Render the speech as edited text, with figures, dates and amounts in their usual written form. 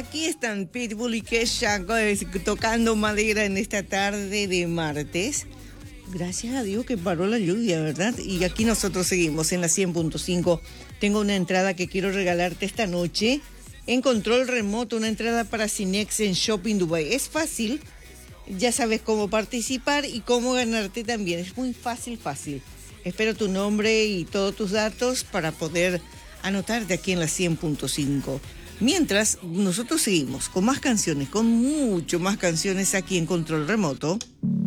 Aquí están Pitbull y Kesha tocando madera en esta tarde de martes. Gracias a Dios que paró la lluvia, ¿verdad? Y aquí nosotros seguimos en la 100.5. Tengo una entrada que quiero regalarte esta noche. En control remoto, una entrada para Cinex en Shopping Dubai. Es fácil, ya sabes cómo participar y cómo ganarte también. Es muy fácil. Espero tu nombre y todos tus datos para poder anotarte aquí en la 100.5. Mientras, nosotros seguimos con más canciones, con mucho más canciones aquí en Control Remoto.